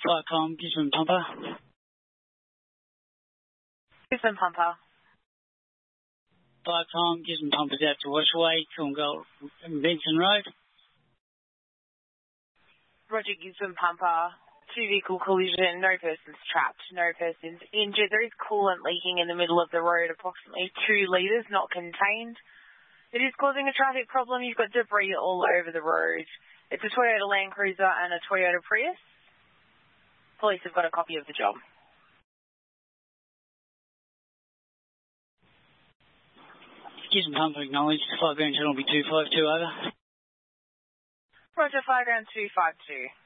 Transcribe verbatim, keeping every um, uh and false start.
Flycom, Gisborne Pumper. Gisborne Pumper. Flycom, Gisborne Pumper's out to Washaway, Kilmgale, Benson Road. Roger, Gisborne Pumper. Two-vehicle collision, no persons trapped, no persons injured. There is coolant leaking in the middle of the road, approximately two litres, not contained. It is causing a traffic problem. You've got debris all over the road. It's a Toyota Land Cruiser and a Toyota Prius. Police have got a copy of the job. Gisborne Pumper acknowledged. Flyground channel will be two five two over. Roger, Flyground two five two.